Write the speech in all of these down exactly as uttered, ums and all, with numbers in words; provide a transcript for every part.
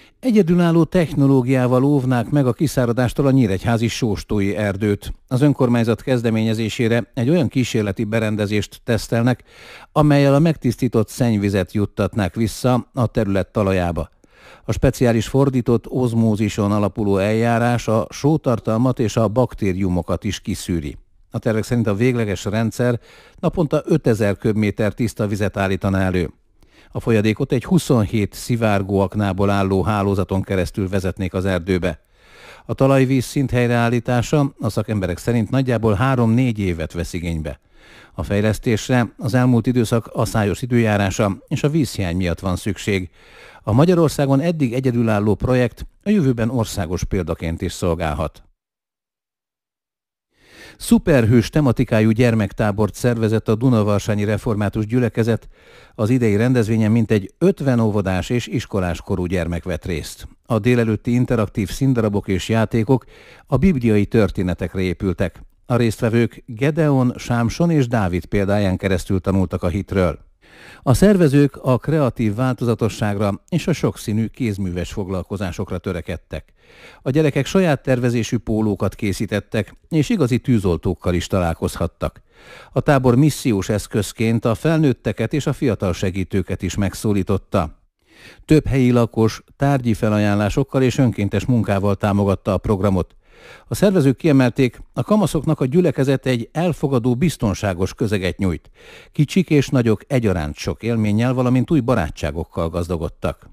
Egyedülálló technológiával óvnák meg a kiszáradástól a nyíregyházi sóstói erdőt. Az önkormányzat kezdeményezésére egy olyan kísérleti berendezést tesztelnek, amellyel a megtisztított szennyvizet juttatnák vissza a terület talajába. A speciális fordított ozmózison alapuló eljárás a sótartalmat és a baktériumokat is kiszűri. A tervek szerint a végleges rendszer naponta ötezer köbméter tiszta vizet állítana elő. A folyadékot egy huszonhét szivárgóaknából álló hálózaton keresztül vezetnék az erdőbe. A talajvíz szint helyreállítása a szakemberek szerint nagyjából három-négy évet vesz igénybe. A fejlesztésre az elmúlt időszak aszályos időjárása és a vízhiány miatt van szükség. A Magyarországon eddig egyedülálló projekt a jövőben országos példaként is szolgálhat. Szuperhős tematikájú gyermektábort szervezett a Dunavarsanyi Református Gyülekezet. Az idei rendezvényen mintegy ötven óvodás és iskolás korú gyermek vett részt. A délelőtti interaktív színdarabok és játékok a bibliai történetekre épültek. A résztvevők Gedeon, Sámson és Dávid példáján keresztül tanultak a hitről. A szervezők a kreatív változatosságra és a sokszínű kézműves foglalkozásokra törekedtek. A gyerekek saját tervezésű pólókat készítettek, és igazi tűzoltókkal is találkozhattak. A tábor missziós eszközként a felnőtteket és a fiatal segítőket is megszólította. Több helyi lakos tárgyi felajánlásokkal és önkéntes munkával támogatta a programot. A szervezők kiemelték, a kamaszoknak a gyülekezet egy elfogadó, biztonságos közeget nyújt. Kicsik és nagyok egyaránt sok élménnyel, valamint új barátságokkal gazdagodtak.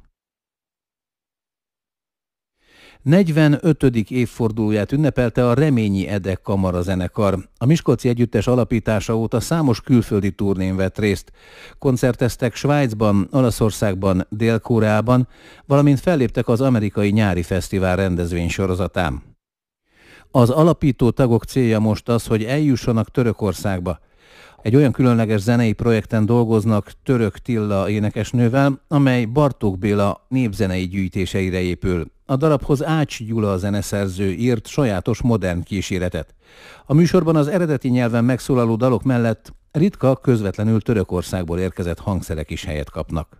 negyvenötödik évfordulóját ünnepelte a Reményi Ede kamarazenekar. A Miskolci Együttes alapítása óta számos külföldi turnén vett részt. Koncerteztek Svájcban, Olaszországban, Dél-Koreában, valamint felléptek az amerikai nyári fesztivál rendezvénysorozatán. Az alapító tagok célja most az, hogy eljussanak Törökországba. Egy olyan különleges zenei projekten dolgoznak Török Tilla énekesnővel, amely Bartók Béla népzenei gyűjtéseire épül. A darabhoz Ács Gyula a zeneszerző írt sajátos modern kíséretet. A műsorban az eredeti nyelven megszólaló dalok mellett ritka, közvetlenül Törökországból érkezett hangszerek is helyet kapnak.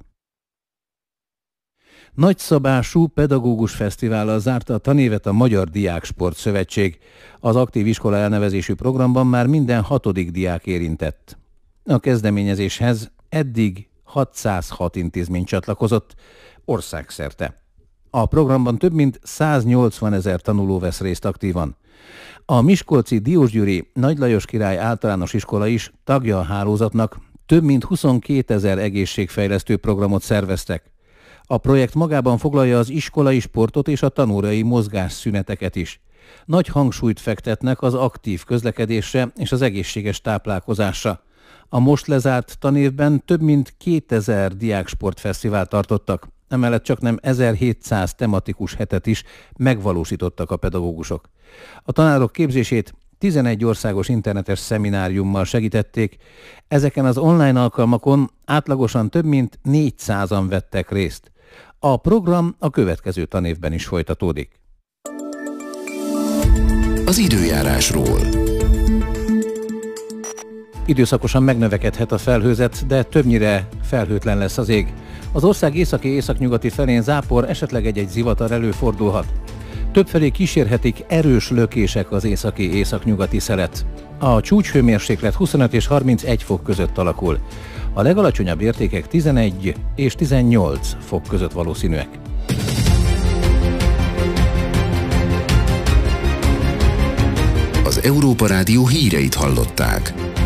Nagyszabású pedagógus fesztivállal zárta a tanévet a Magyar Diáksport Szövetség. Az aktív iskola elnevezésű programban már minden hatodik diák érintett. A kezdeményezéshez eddig hatszázhat intézmény csatlakozott országszerte. A programban több mint száznyolcvan ezer tanuló vesz részt aktívan. A miskolci Diósgyőri Nagy Lajos Király Általános Iskola is tagja a hálózatnak, több mint huszonkétezer egészségfejlesztő programot szerveztek. A projekt magában foglalja az iskolai sportot és a tanórai mozgásszüneteket is. Nagy hangsúlyt fektetnek az aktív közlekedésre és az egészséges táplálkozásra. A most lezárt tanévben több mint kétezer diáksportfesztivált tartottak, emellett csaknem ezerhétszáz tematikus hetet is megvalósítottak a pedagógusok. A tanárok képzését tizenegy országos internetes szemináriummal segítették. Ezeken az online alkalmakon átlagosan több mint négyszázan vettek részt. A program a következő tanévben is folytatódik. Az időjárásról. Időszakosan megnövekedhet a felhőzet, de többnyire felhőtlen lesz az ég. Az ország északi-északnyugati felén zápor, esetleg egy-egy zivatar előfordulhat. Többfelé kísérhetik erős lökések az északi-északnyugati szelet. A csúcshőmérséklet huszonöt és harmincegy fok között alakul. A legalacsonyabb értékek tizenegy és tizennyolc fok között valószínűek. Az Európa Rádió híreit hallották.